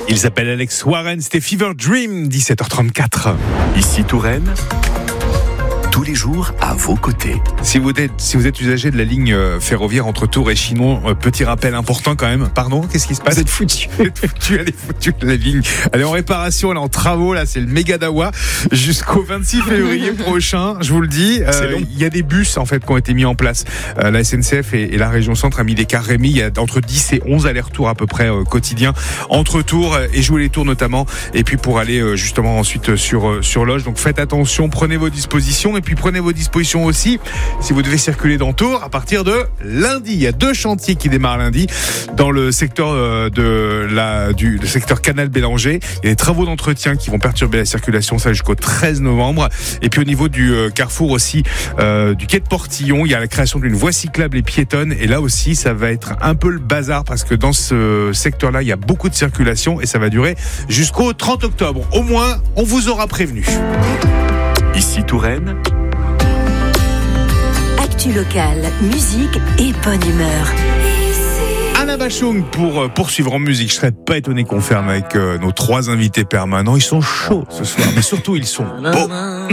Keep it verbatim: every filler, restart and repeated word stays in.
Il s'appelle Alex Warren, c'était Fever Dream, dix-sept heures trente-quatre. Ici Touraine, tous les jours à vos côtés. Si vous êtes, si vous êtes usager de la ligne ferroviaire entre Tours et Chinon, euh, petit rappel important quand même. Pardon, qu'est-ce qui se passe? Vous êtes foutu. Vous êtes foutu, elle est foutue, la ligne. Elle est en réparation, elle est en travaux, là, c'est le méga dawa. Jusqu'au vingt-six février prochain, je vous le dis. Euh, il y a des bus, en fait, qui ont été mis en place. Euh, la S N C F et, et la région Centre a mis des cars Rémi. Il y a entre dix et onze allers-retours à peu près euh, quotidiens entre Tours et Jouer les Tours notamment. Et puis pour aller euh, justement ensuite sur, euh, sur Loge. Donc faites attention, prenez vos dispositions. Et puis prenez vos dispositions aussi si vous devez circuler dans Tours à partir de lundi. Il y a deux chantiers qui démarrent lundi dans le secteur euh, de la du le secteur Canal Bélanger. Il y a des travaux d'entretien qui vont perturber la circulation, ça jusqu'au treize novembre. Et puis au niveau du euh, carrefour aussi euh, du quai de Portillon, il y a la création d'une voie cyclable et piétonne. Et là aussi, ça va être un peu le bazar parce que dans ce secteur-là, il y a beaucoup de circulation et ça va durer jusqu'au trente octobre. Au moins, on vous aura prévenu. Ici Touraine, actu locale, musique et bonne humeur. Anna Bachung pour poursuivre en musique. Je serais pas étonné qu'on ferme avec euh, nos trois invités permanents. Ils sont chauds ce soir, mais surtout ils sont beaux.